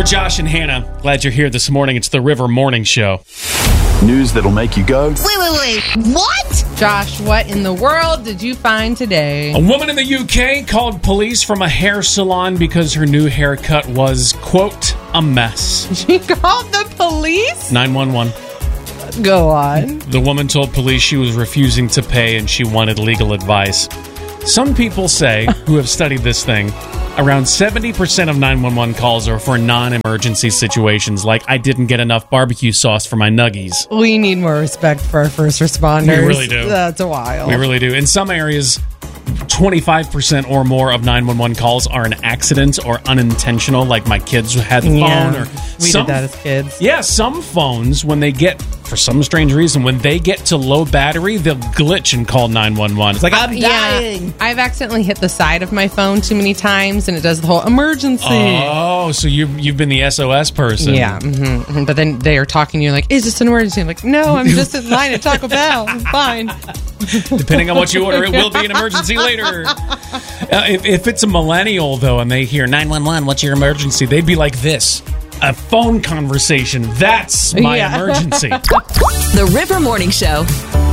Josh and Hannah. Glad you're here this morning. It's the River Morning Show. News that'll make you go, Wait. What? Josh, what in the world did you find today? A woman in the UK called police from a hair salon because her new haircut was, quote, a mess. She called the police? 911. Go on. The woman told police she was refusing to pay and she wanted legal advice. Some people say, who have studied this thing, around 70% of 911 calls are for non-emergency situations, like I didn't get enough barbecue sauce for my nuggies. We need more respect for our first responders. We really do. That's wild. We really do. In some areas, 25% or more of 911 calls are an accident or unintentional, like my kids had the phone. Or we did that as kids. Yeah, some phones, when they get, for some strange reason, when they get to low battery, they'll glitch and call 911. It's like, I'm dying. Yeah, I've accidentally hit the side of my phone too many times, and it does the whole emergency. Oh, so you've been the SOS person. Yeah, mm-hmm. But then they are talking to you like, is this an emergency? I'm like, no, I'm just in line at Taco Bell. I'm fine. Depending on what you order, it will be an emergency later. If it's a millennial, though, and they hear 911, what's your emergency? They'd be like this. A phone conversation. That's my emergency. The River Morning Show.